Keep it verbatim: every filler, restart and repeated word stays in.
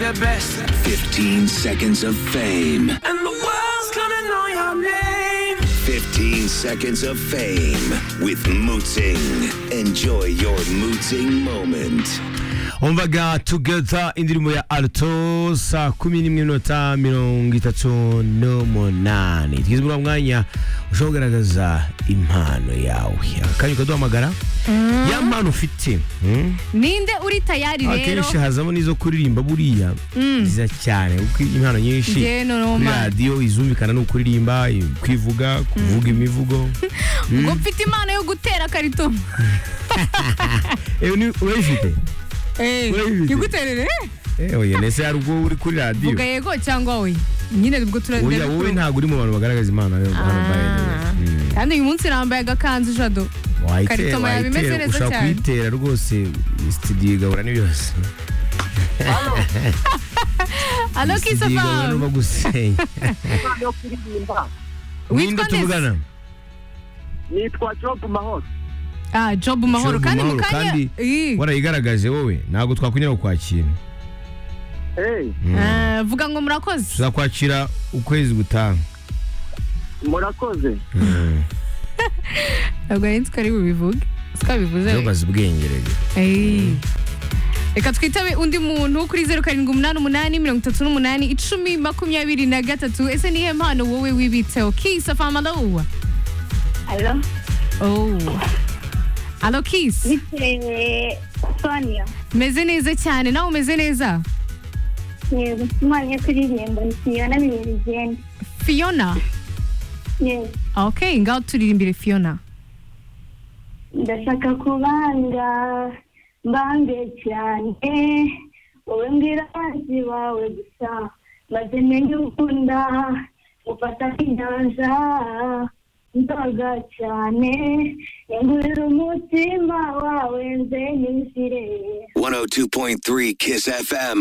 the best. fifteen seconds of fame. And the world's gonna know your name. fifteen seconds of fame with Mooting. Enjoy your Mooting moment. umvaga together indirimbo ya Alto saa kumi n'imwe n'inota mirongo itatu n'umunani tugeze muri uwo mwanya ushobora kugaragaza impano yawe akanya ukaduhamagara ya mpano ufite ninde uri tayari rero akenshi hazamo n'izo kuririmba buriya ziza cyane kuko impano nyinshi kuri radiyo izumvikana no kuririmba kwivuga kuvuga imivugo ngo mfite impano yo gutera karito ewe ni urayifite Eh, yuguterere? Eh, oya nese ari ubwo uri kuri radio. Vuga yego cyangwa we. Nyine ubwo turabere. Oya wowe ntago uri mu bantu bagaragaza impano yo hano baye. Kandi uyu munsi nambaye agakanzu jado. Karito ma yabimeze neza cyane. Ushaka kwitera rwose studio igahura n'ibyose. Allo Kisafa. Studio bagusenya. Witwa tuvugana? Nitwa Job Mahoro. Ah, Job Mahoro kandi mukanya warayigaragaje wowe ntago twakunyura kukwakira. Eh. Ah, vuga ngo murakoze. Tuzakwakira ukwezi gutanga. Murakoze. Ntabwo yitwa kari bubivuge. Sika bivuze. Job azubwengereye. Eh. Eka twitabe undi muntu kuri zero karindwi umunani umunani mirongo itatu n'umunani icumi makumyabiri na gatatu. Ese nihe mpano wowe wibitseho? Kisafa Malawa. Allo. Oh. Allo Kiss. Nitwe Sonia. Meze neza cyane nawe umeze neza? Yego, simanye kuririmba Fiona Bimeligende. Fiona? Yes. Okay, ngaho turirimbire Fiona. Ndashaka kubanga mbange cyane wowe mbwira abazi bawe gusa maze menye ukunda ufata inyanja ndoga cyane yangurira umutima wawe nze nisire one oh two point three Kiss F M.